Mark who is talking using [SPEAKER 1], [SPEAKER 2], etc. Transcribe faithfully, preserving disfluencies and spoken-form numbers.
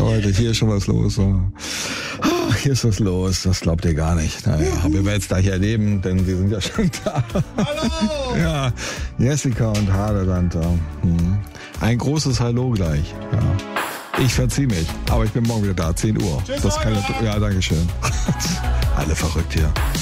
[SPEAKER 1] Leute, hier ist schon was los. Ach, hier ist was los, das glaubt ihr gar nicht. Naja, wir werden jetzt gleich erleben, denn sie sind ja schon da.
[SPEAKER 2] Hallo!
[SPEAKER 1] Ja, Jessica und Hadeland. Hm. Ein großes Hallo gleich. Ja. Ich verziehe mich, aber ich bin morgen wieder da, zehn Uhr.
[SPEAKER 2] Tschüss,
[SPEAKER 1] das kann ja, ja, danke schön. Alle verrückt hier.